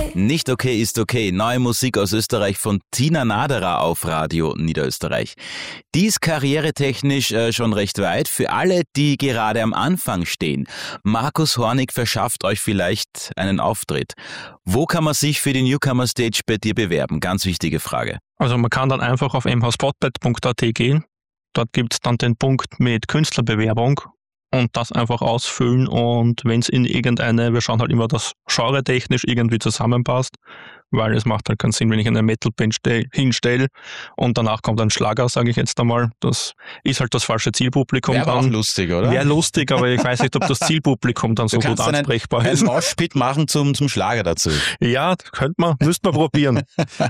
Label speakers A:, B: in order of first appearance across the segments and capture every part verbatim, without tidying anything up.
A: Nicht okay ist okay. Neue Musik aus Österreich von Tina Naderer auf Radio Niederösterreich. Die ist karrieretechnisch äh, schon recht weit. Für alle, die gerade am Anfang stehen. Markus Hornig verschafft euch vielleicht einen Auftritt. Wo kann man sich für die Newcomer Stage bei dir bewerben? Ganz wichtige Frage.
B: Also man kann dann einfach auf m h spotlight punkt a t gehen. Dort gibt es dann den Punkt mit Künstlerbewerbung. Und das einfach ausfüllen und wenn es in irgendeine, wir schauen halt immer, dass genre-technisch irgendwie zusammenpasst, weil es macht halt keinen Sinn, wenn ich eine Metal-Band stell, hinstelle und danach kommt ein Schlager, sage ich jetzt einmal. Das ist halt das falsche Zielpublikum.
A: Wäre auch lustig, oder?
B: Wäre lustig, aber ich weiß nicht, ob das Zielpublikum dann so gut ansprechbar
A: einen,
B: ist.
A: Einen Moshpit machen zum, zum Schlager dazu.
B: Ja, könnte man, müsste man probieren.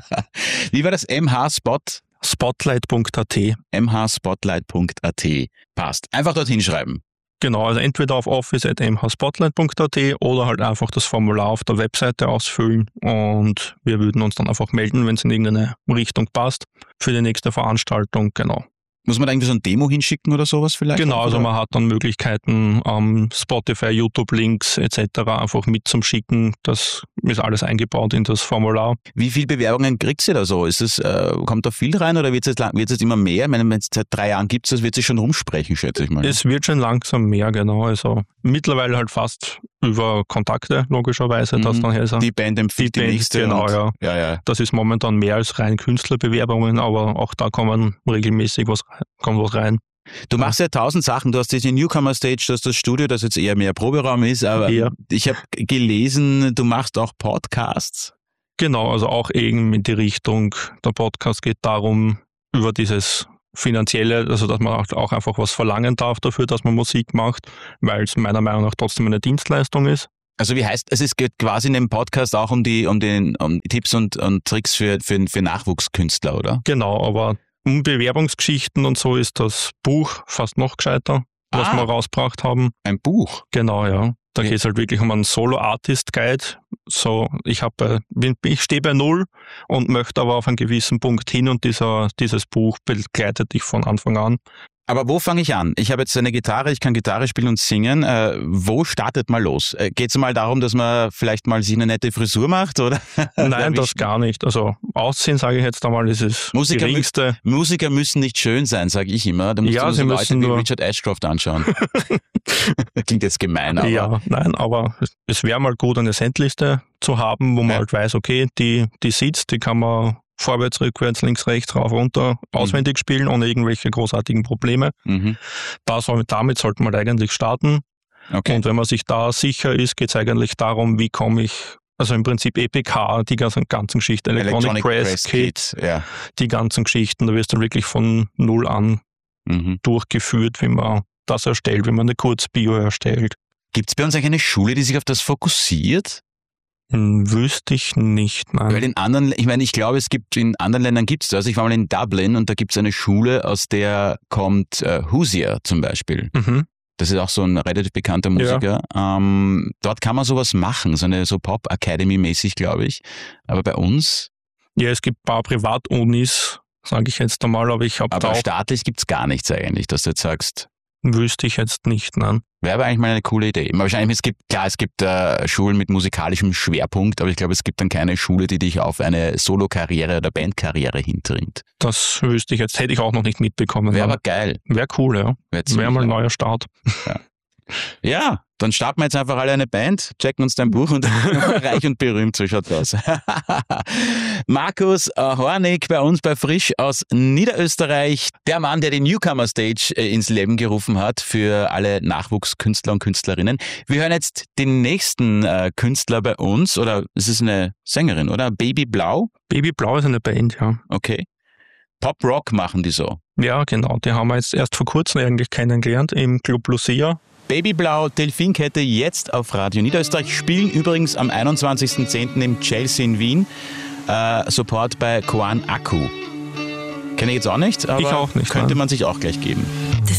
A: Wie war das? M H-Spot?
B: spotlight punkt a t.
A: m h spotlight punkt a t. Passt. Einfach dorthin schreiben.
B: Genau, also entweder auf office at m h spotlight punkt a t oder halt einfach das Formular auf der Webseite ausfüllen und wir würden uns dann einfach melden, wenn es in irgendeine Richtung passt für die nächste Veranstaltung, genau.
A: Muss man da irgendwie so ein Demo hinschicken oder sowas vielleicht?
B: Genau, also man hat dann Möglichkeiten, ähm, Spotify, YouTube-Links et cetera einfach mit zum Schicken. Das ist alles eingebaut in das Formular.
A: Wie viele Bewerbungen kriegt ihr da so? Ist es, äh, kommt da viel rein oder wird es jetzt, jetzt immer mehr? Ich meine, wenn es seit drei Jahren gibt, das wird sich schon rumsprechen, schätze ich mal.
B: Es wird schon langsam mehr, genau. Also mittlerweile halt fast über Kontakte, logischerweise.
A: Mhm.
B: Das dann her
A: die Band empfiehlt die, die nächste.
B: Genau,
A: und,
B: ja.
A: Ja, ja.
B: Das ist momentan mehr als rein Künstlerbewerbungen, aber auch da kommen regelmäßig was, kommt was rein.
A: Du machst ja tausend Sachen. Du hast diese Newcomer Stage, du hast das Studio, das jetzt eher mehr Proberaum ist, aber ja. Ich habe gelesen, du machst auch Podcasts.
B: Genau, also auch eben in die Richtung, der Podcast geht darum, über dieses Finanzielle, also dass man auch einfach was verlangen darf dafür, dass man Musik macht, weil es meiner Meinung nach trotzdem eine Dienstleistung ist.
A: Also wie heißt es, es geht quasi in dem Podcast auch um die, um den, um Tipps und, und Tricks für, für, für Nachwuchskünstler, oder?
B: Genau, aber um Bewerbungsgeschichten und so ist das Buch fast noch gescheiter, was
A: ah,
B: wir rausgebracht haben.
A: Ein Buch?
B: Genau, ja. Da
A: ja.
B: geht es halt wirklich um einen Solo-Artist-Guide. So, ich habe, ich stehe bei Null und möchte aber auf einen gewissen Punkt hin und dieser, dieses Buch begleitet dich von Anfang an.
A: Aber wo fange ich an? Ich habe jetzt eine Gitarre, ich kann Gitarre spielen und singen. Äh, wo startet man los? Äh, geht es mal darum, dass man vielleicht mal sich eine nette Frisur macht? Oder?
B: Nein, das gar nicht. Also Aussehen, sage ich jetzt einmal, ist es
A: Musiker
B: geringste.
A: Mü- Musiker müssen nicht schön sein, sage ich immer. Da musst
B: ja,
A: du
B: sie
A: so
B: müssen
A: Leute wie
B: nur
A: Richard Ashcroft anschauen. Klingt jetzt gemein, aber...
B: Ja, nein, aber es wäre mal gut, eine Setliste zu haben, wo man ja. halt weiß, okay, die, die sitzt, die kann man vorwärts, rückwärts, links, rechts, rauf, runter auswendig mhm. spielen, ohne irgendwelche großartigen Probleme. Mhm. Das, damit sollte man eigentlich starten. Okay. Und wenn man sich da sicher ist, geht es eigentlich darum, wie komme ich, also im Prinzip E P K, die ganzen, ganzen Geschichten, Electronic, Electronic Press, Press Kit, Kit ja. die ganzen Geschichten, da wirst du wirklich von null an mhm. durchgeführt, wie man das erstellt, wie man eine Kurzbio erstellt.
A: Gibt es bei uns eigentlich eine Schule, die sich auf das fokussiert?
B: Hm, wüsste ich nicht, nein.
A: Weil in anderen, ich meine, ich glaube, es gibt, in anderen Ländern gibt es das. Ich war mal in Dublin und da gibt es eine Schule, aus der kommt äh, Hozier zum Beispiel. Mhm. Das ist auch so ein relativ bekannter Musiker. Ja. Ähm, dort kann man sowas machen, so eine so Pop-Academy-mäßig, glaube ich. Aber bei uns?
B: Ja, es gibt ein paar Privatunis, sage ich jetzt einmal, aber ich habe
A: Aber staatlich gibt es gar nichts eigentlich, dass du jetzt sagst.
B: Wüsste ich jetzt nicht, nein.
A: Wäre aber eigentlich mal eine coole Idee. Wahrscheinlich, es gibt, klar, es gibt äh, Schulen mit musikalischem Schwerpunkt, aber ich glaube, es gibt dann keine Schule, die dich auf eine Solo-Karriere oder Bandkarriere hintrimmt.
B: Das wüsste ich jetzt, hätte ich auch noch nicht mitbekommen.
A: Wäre aber geil.
B: Wäre cool, ja. Wäre wär mal ein neuer Start.
A: Ja. Ja, dann starten wir jetzt einfach alle eine Band, checken uns dein Buch und reich und berühmt, so schaut's aus. Markus Hornig bei uns bei Frisch aus Niederösterreich, der Mann, der die Newcomer Stage ins Leben gerufen hat für alle Nachwuchskünstler und Künstlerinnen. Wir hören jetzt den nächsten äh, Künstler bei uns, oder es ist eine Sängerin, oder? Baby Blau?
B: Baby Blau ist eine Band, ja.
A: Okay. Pop-Rock machen die so?
B: Ja, genau. Die haben wir jetzt erst vor kurzem eigentlich kennengelernt im Club Lucia.
A: Baby Blau, Delfinkette jetzt auf Radio Niederösterreich, spielen übrigens am einundzwanzigsten zehnten im Chelsea in Wien. Äh, Support bei Koan Akku. Kenne ich jetzt auch nicht, aber
B: ich auch nicht,
A: könnte
B: nein.
A: man sich auch gleich geben.